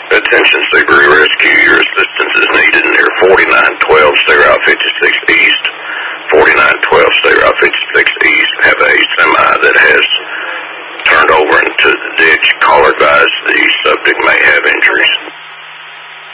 Attention Subaru Rescue, your assistance is needed near 4912 State Route 56 East. 4912 State Route 56 East. Have a semi that has turned over into the ditch. Caller advised the subject may have injuries.